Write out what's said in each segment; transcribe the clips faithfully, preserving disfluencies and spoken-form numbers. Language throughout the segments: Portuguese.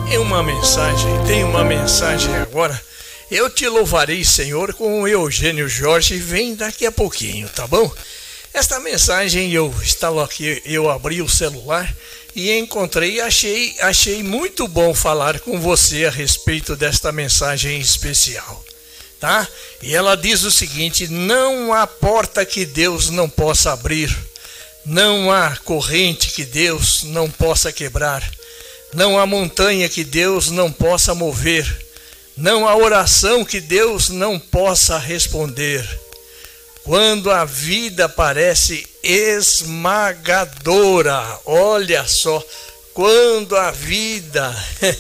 Tem uma mensagem, tem uma mensagem agora. Eu te louvarei, Senhor, com o Eugênio Jorge, vem daqui a pouquinho, tá bom? Esta mensagem, eu estava aqui, eu abri o celular e encontrei, achei, achei muito bom falar com você a respeito desta mensagem especial, tá? E ela diz o seguinte: não há porta que Deus não possa abrir, não há corrente que Deus não possa quebrar, não há montanha que Deus não possa mover, não há oração que Deus não possa responder. Quando a vida parece esmagadora, olha só, quando a vida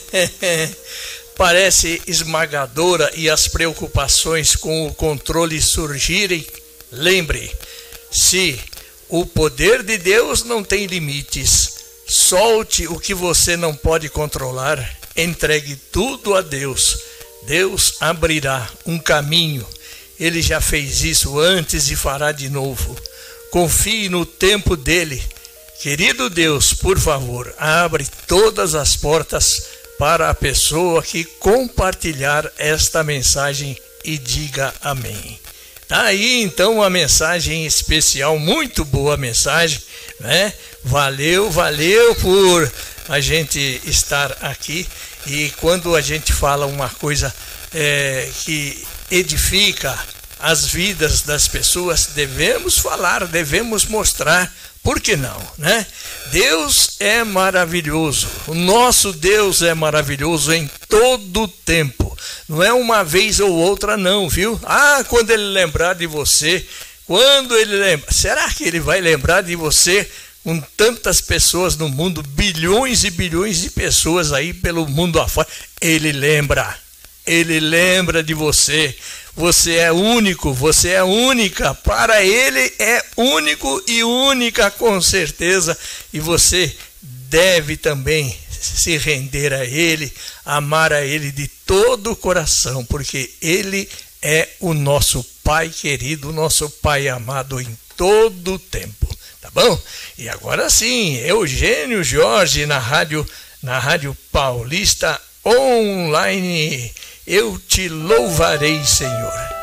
parece esmagadora e as preocupações com o controle surgirem, lembre, se o poder de Deus não tem limites, solte o que você não pode controlar, entregue tudo a Deus. Deus abrirá um caminho. Ele já fez isso antes e fará de novo. Confie no tempo dele. Querido Deus, por favor, abre todas as portas para a pessoa que compartilhar esta mensagem e diga amém. Tá aí então uma mensagem especial, muito boa mensagem, né? Valeu, valeu por a gente estar aqui. E quando a gente fala uma coisa é, que edifica as vidas das pessoas, devemos falar, devemos mostrar, por que não, né? Deus é maravilhoso, o nosso Deus é maravilhoso em todo o tempo, não é uma vez ou outra não, viu? Ah, quando ele lembrar de você, quando ele lembra, será que ele vai lembrar de você com tantas pessoas no mundo, bilhões e bilhões de pessoas aí pelo mundo afora? Ele lembra, ele lembra de você. Você é único, você é única, para ele é único e única com certeza, e você deve também se render a ele, amar a ele de todo o coração, porque ele é o nosso Pai querido, o nosso Pai amado em todo o tempo, tá bom? E agora sim, Eugênio Jorge na rádio, na Rádio Paulista Online. Eu te louvarei, Senhor.